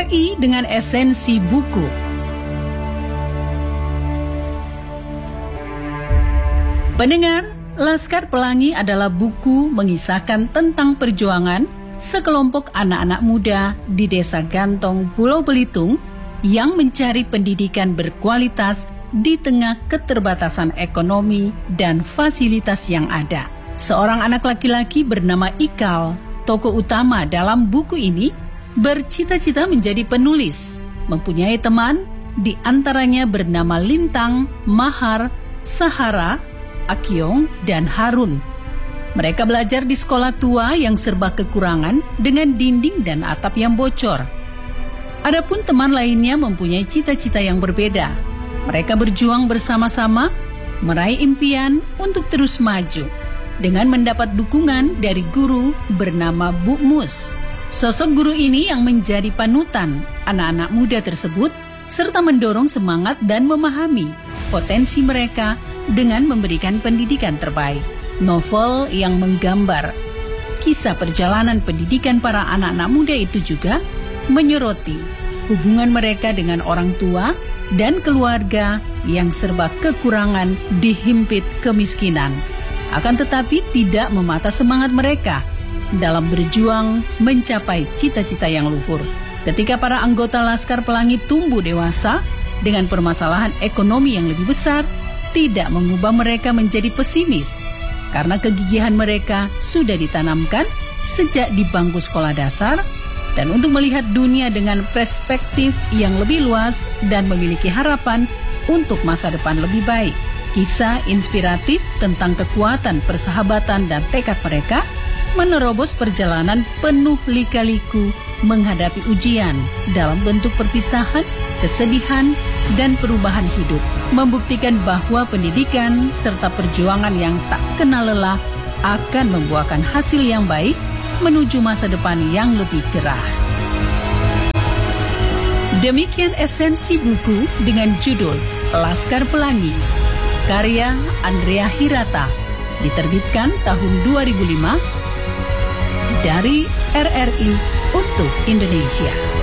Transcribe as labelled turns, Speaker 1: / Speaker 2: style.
Speaker 1: RRI dengan esensi buku. Pendengar, Laskar Pelangi adalah buku mengisahkan tentang perjuangan sekelompok anak-anak muda di Desa Gantong, Pulau Belitung yang mencari pendidikan berkualitas di tengah keterbatasan ekonomi dan fasilitas yang ada. Seorang anak laki-laki bernama Ikal, tokoh utama dalam buku ini, bercita-cita menjadi penulis. Mempunyai teman, di antaranya bernama Lintang, Mahar, Sahara, Akyong, dan Harun. Mereka belajar di sekolah tua yang serba kekurangan dengan dinding dan atap yang bocor. Adapun teman lainnya mempunyai cita-cita yang berbeda. Mereka berjuang bersama-sama, meraih impian untuk terus maju dengan mendapat dukungan dari guru bernama Bu Mus. Sosok guru ini yang menjadi panutan anak-anak muda tersebut serta mendorong semangat dan memahami potensi mereka dengan memberikan pendidikan terbaik. Novel yang menggambar kisah perjalanan pendidikan para anak-anak muda itu juga menyoroti hubungan mereka dengan orang tua dan keluarga yang serba kekurangan dihimpit kemiskinan. Akan tetapi tidak mematah semangat mereka dalam berjuang mencapai cita-cita yang luhur. Ketika para anggota Laskar Pelangi tumbuh dewasa dengan permasalahan ekonomi yang lebih besar, tidak mengubah mereka menjadi pesimis, karena kegigihan mereka sudah ditanamkan sejak di bangku sekolah dasar dan untuk melihat dunia dengan perspektif yang lebih luas dan memiliki harapan untuk masa depan lebih baik. Kisah inspiratif tentang kekuatan persahabatan dan tekad mereka menerobos perjalanan penuh lika-liku menghadapi ujian dalam bentuk perpisahan, kesedihan, dan perubahan hidup, membuktikan bahwa pendidikan serta perjuangan yang tak kenal lelah akan membuahkan hasil yang baik menuju masa depan yang lebih cerah. Demikian esensi buku dengan judul Laskar Pelangi, karya Andrea Hirata, diterbitkan tahun 2005 dari RRI untuk Indonesia.